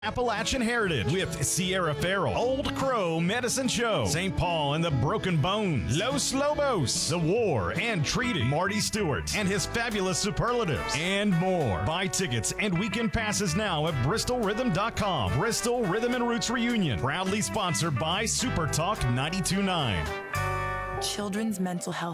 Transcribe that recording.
Appalachian Heritage with Sierra Farrell, Old Crow Medicine Show, St. Paul and the Broken Bones, Los Lobos, The War and Treaty, Marty Stewart and his fabulous superlatives, and more. Buy tickets and weekend passes now at BristolRhythm.com. Bristol Rhythm and Roots Reunion, proudly sponsored by Super Talk 92.9. Children's mental health